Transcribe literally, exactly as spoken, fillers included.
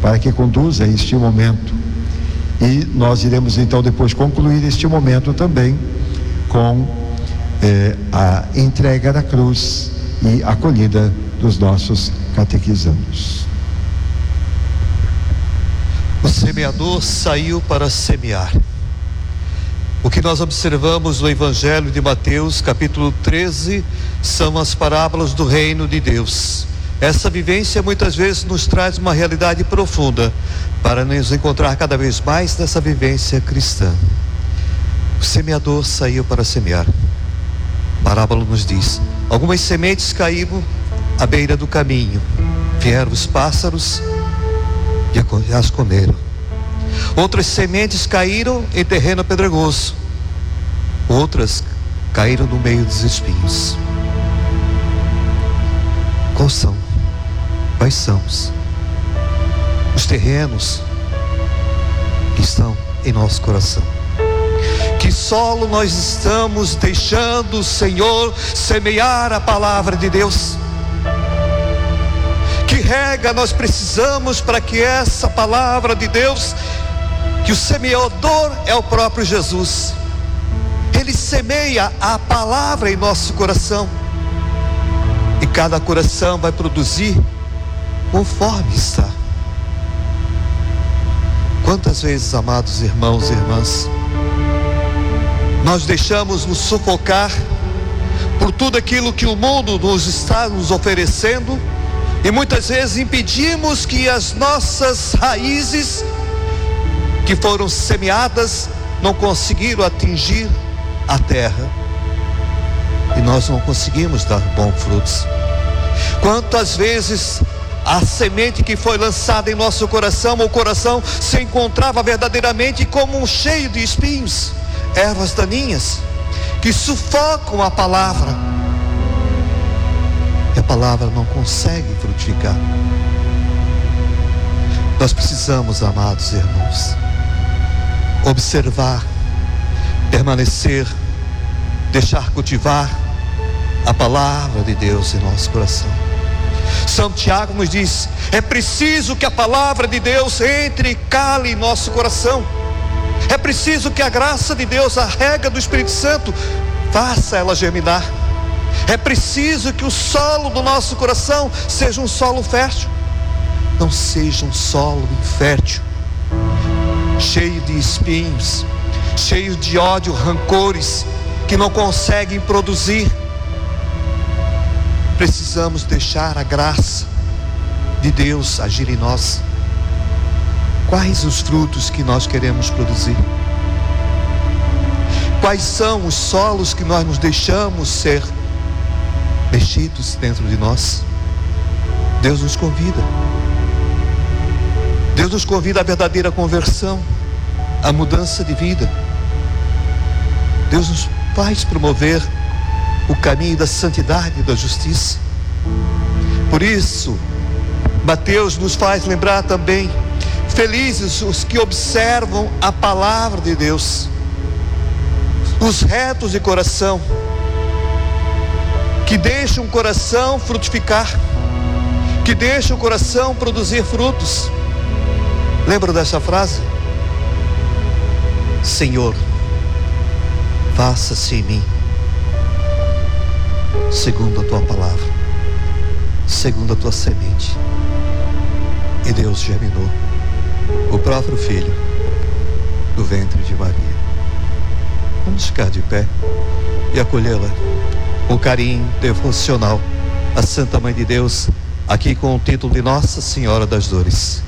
para que conduza este momento. E nós iremos então depois concluir este momento também com eh, a entrega da cruz e a acolhida dos nossos catequizandos. O semeador saiu para semear. O que nós observamos no Evangelho de Mateus, capítulo treze, são as parábolas do reino de Deus. Essa vivência muitas vezes nos traz uma realidade profunda para nos encontrar cada vez mais nessa vivência cristã. O semeador saiu para semear. A parábola nos diz: algumas sementes caíram à beira do caminho, vieram os pássaros e as comeram. Outras sementes caíram em terreno pedregoso, outras caíram no meio dos espinhos. Quais são? Quais são os terrenos que estão em nosso coração? Que solo nós estamos deixando o Senhor semear a palavra de Deus? Que rega nós precisamos para que essa palavra de Deus, que o semeador é o próprio Jesus, Ele semeia a palavra em nosso coração, e cada coração vai produzir conforme está. Quantas vezes, amados irmãos e irmãs, nós deixamos nos sufocar por tudo aquilo que o mundo nos está nos oferecendo, e muitas vezes impedimos que as nossas raízes, que foram semeadas, não conseguiram atingir a terra, e nós não conseguimos dar bons frutos. Quantas vezes a semente que foi lançada em nosso coração, o coração se encontrava verdadeiramente como um cheio de espinhos, ervas daninhas, que sufocam a palavra, e a palavra não consegue frutificar. Nós precisamos, amados irmãos, observar, permanecer, deixar cultivar a palavra de Deus em nosso coração. São Tiago nos diz: é preciso que a palavra de Deus entre e cale em nosso coração. É preciso que a graça de Deus, a rega do Espírito Santo, faça ela germinar. É preciso que o solo do nosso coração seja um solo fértil, não seja um solo infértil, cheio de espinhos, cheio de ódio, rancores, que não conseguem produzir. Precisamos deixar a graça de Deus agir em nós. Quais os frutos que nós queremos produzir? Quais são os solos que nós nos deixamos ser mexidos dentro de nós? Deus nos convida. Deus nos convida à verdadeira conversão, à mudança de vida. Deus nos faz promover o caminho da santidade e da justiça. Por isso, Mateus nos faz lembrar também: felizes os que observam a palavra de Deus, os retos de coração, que deixam o coração frutificar, que deixam o coração produzir frutos. Lembra dessa frase? Senhor, faça-se em mim segundo a tua palavra, segundo a tua semente. E Deus germinou o próprio Filho do ventre de Maria. Vamos ficar de pé e acolhê-la com carinho devocional, a Santa Mãe de Deus, aqui com o título de Nossa Senhora das Dores.